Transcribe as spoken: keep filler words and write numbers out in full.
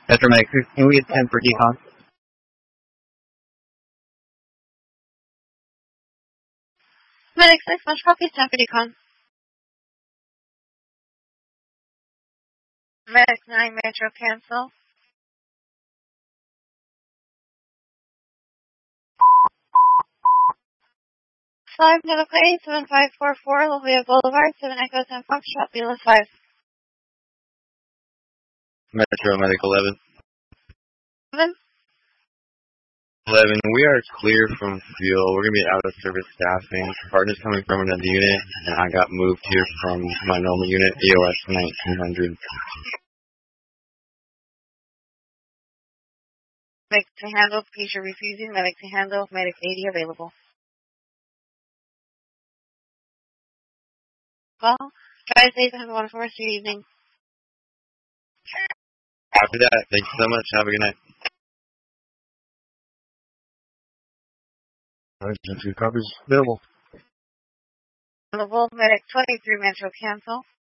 Metro Medic, can we get ten for decon? Medic six, much copy, ten for decon. Medic nine, Metro cancel. five, Medical eight, seven five four four, Lafayette Boulevard, seven Echo ten Foxtrot, B L S five. Metro Medic eleven. eleven? eleven, we are clear from fuel. We're going to be out of service staffing. Partner's coming from another unit, and I got moved here from my normal unit, E O S nineteen hundred. Medic to handle, patient refusing, medic to handle, medic eighty available. Well, drive safe and have a wonderful rest of your evening. After that, thank you so much. Have a good night. Alright, two copies available. Available, medic twenty-three, Metro cancel.